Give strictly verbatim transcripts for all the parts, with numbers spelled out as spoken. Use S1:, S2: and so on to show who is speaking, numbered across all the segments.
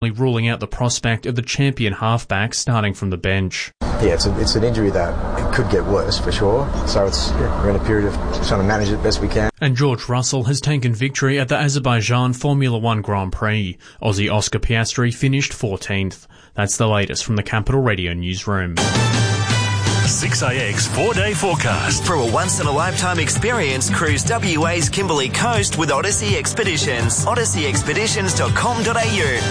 S1: ruling out the prospect of the champion halfback starting from the bench.
S2: Yeah, it's, a, it's an injury that it could get worse for sure. So it's yeah, we're in a period of trying to manage it best we can.
S1: And George Russell has taken victory at the Azerbaijan Formula One Grand Prix. Aussie Oscar Piastri finished fourteenth. That's the latest from the Capital Radio newsroom.
S3: six A X four-day forecast.
S4: For a once-in-a-lifetime experience, cruise W A's Kimberley Coast with Odyssey Expeditions. odyssey expeditions dot com dot a u.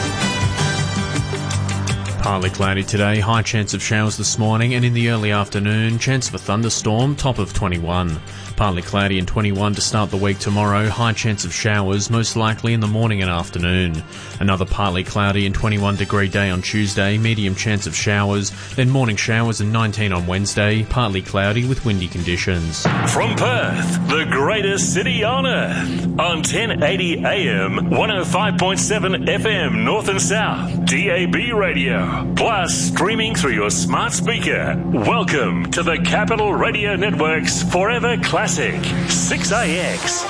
S1: Partly cloudy today, high chance of showers this morning, and in the early afternoon, chance of a thunderstorm, top of twenty-one. Partly cloudy and twenty-one to start the week tomorrow, high chance of showers, most likely in the morning and afternoon. Another partly cloudy and twenty-one degree day on Tuesday, medium chance of showers, then morning showers and nineteen on Wednesday, partly cloudy with windy conditions.
S3: From Perth, the greatest city on earth, on ten eighty A M, one oh five point seven F M North and South, D A B radio, plus streaming through your smart speaker. Welcome to the Capital Radio Network's Forever Classic, six A X.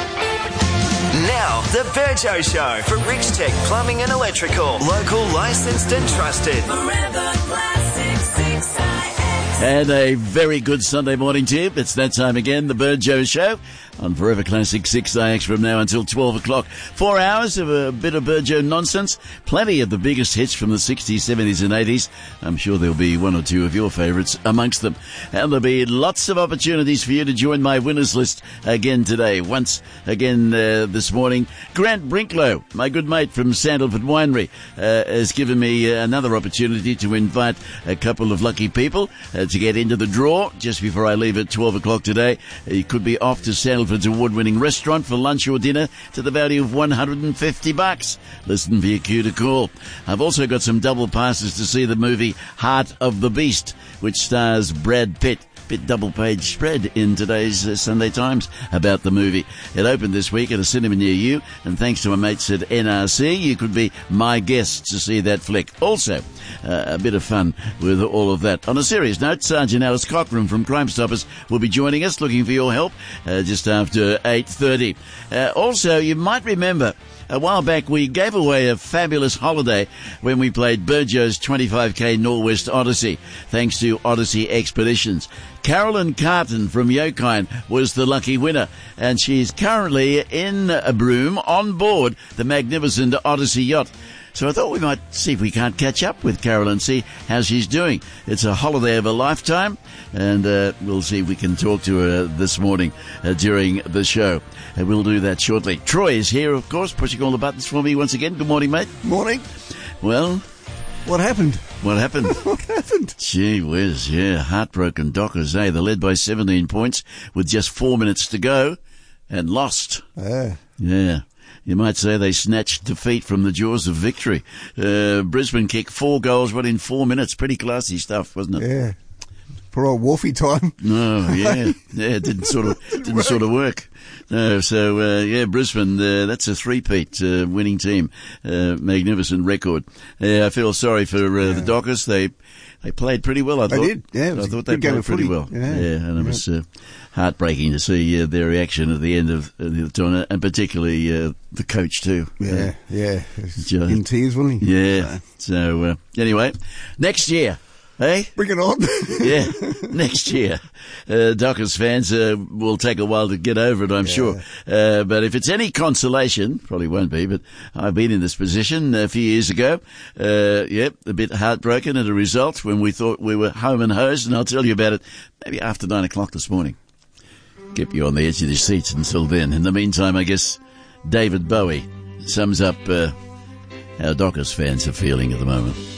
S4: Now, the Burjo Show for Rich Tech Plumbing and Electrical. Local, licensed and trusted.
S5: Forever Classic, six A X.
S6: And a very good Sunday morning to you. It's that time again, the Burjo Show on Forever Classic six A X from now until twelve o'clock. Four hours of a bit of Burjo nonsense. Plenty of the biggest hits from the sixties, seventies and eighties. I'm sure there'll be one or two of your favourites amongst them. And there'll be lots of opportunities for you to join my winners list again today. Once again uh, this morning, Grant Brinklow, my good mate from Sandalford Winery, uh, has given me uh, another opportunity to invite a couple of lucky people uh, to get into the draw just before I leave at twelve o'clock today. You could be off to Sandalford award-winning restaurant for lunch or dinner to the value of one hundred fifty bucks. Listen for your cue to call. I've also got some double passes to see the movie Heart of the Beast, which stars Brad Pitt. Bit double-page spread in today's uh, Sunday Times about the movie. It opened this week at a cinema near you, and thanks to my mates at N R C, you could be my guest to see that flick. Also, uh, a bit of fun with all of that. On a serious note, Sergeant Alice Cochran from Crime Stoppers will be joining us, looking for your help, uh, just after eight thirty. Uh, also, you might remember a while back, we gave away a fabulous holiday when we played Burjo's twenty-five K Norwest Odyssey, thanks to Odyssey Expeditions. Carolyn Carton from Yokine was the lucky winner, and she's currently in a Broome on board the magnificent Odyssey yacht. So I thought we might see if we can't catch up with Carol and see how she's doing. It's a holiday of a lifetime, and uh, we'll see if we can talk to her this morning uh, during the show. And we'll do that shortly. Troy is here, of course, pushing all the buttons for me once again. Good morning, mate.
S7: Morning.
S6: Well,
S7: what happened?
S6: What happened?
S7: What happened?
S6: Gee whiz, yeah, heartbroken Dockers, eh? They led by seventeen points with just four minutes to go and lost.
S7: Ah.
S6: Yeah. You might say they snatched defeat from the jaws of victory. Uh, Brisbane kicked four goals, but in four minutes. Pretty classy stuff, wasn't it?
S7: Yeah. For old Wolfie time.
S6: No, yeah. Yeah, it didn't sort of, didn't, didn't sort of work. No, so, uh, yeah, Brisbane, uh, that's a three-peat, uh, winning team. Uh, magnificent record. Yeah, I feel sorry for, uh, yeah. the Dockers. They, they played pretty well, I thought.
S7: They did, yeah.
S6: I thought they played pretty well.
S7: Yeah.
S6: yeah, and it yeah. was, uh, heartbreaking to see, uh, their reaction at the end of uh, the tournament, and particularly, uh, the coach too.
S7: Yeah,
S6: uh,
S7: yeah. In tears, wasn't he?
S6: Yeah. So, uh, anyway, next year. Hey?
S7: Bring it on.
S6: Yeah, next year. Uh, Dockers fans uh, will take a while to get over it, I'm
S7: yeah.
S6: sure. Uh, but if it's any consolation, probably won't be, but I've been in this position a few years ago. Uh, yep, a bit heartbroken as a result when we thought we were home and hosed, and I'll tell you about it maybe after nine o'clock this morning. Keep you on the edge of your seats until then. In the meantime, I guess David Bowie sums up uh, how Dockers fans are feeling at the moment.